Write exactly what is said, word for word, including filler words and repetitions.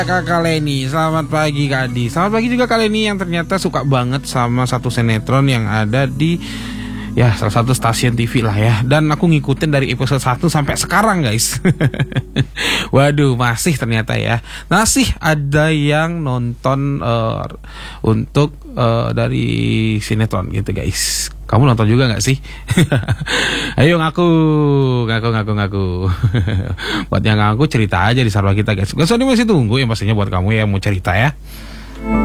Kakak Leni, selamat pagi Kak Adi. Selamat pagi juga Kak Leni yang ternyata suka banget sama satu sinetron yang ada di ya salah satu stasiun T V lah ya. Dan aku ngikutin dari episode satu sampai sekarang guys. Waduh, masih ternyata ya. Masih ada yang nonton uh, untuk uh, dari sinetron gitu guys. Kamu nonton juga gak sih? Ayo ngaku, ngaku, ngaku, ngaku. Buat yang ngaku cerita aja di sarwa kita guys. Gak usah masih tunggu ya pastinya buat kamu yang mau cerita ya.